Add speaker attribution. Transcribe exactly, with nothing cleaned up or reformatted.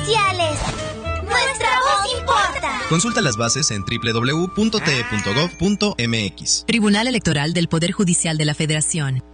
Speaker 1: sociales. ¡Nuestra voz importa!
Speaker 2: Consulta las bases en doble u doble u doble u punto t e punto gov punto m x.
Speaker 3: Tribunal Electoral del Poder Judicial de la Federación.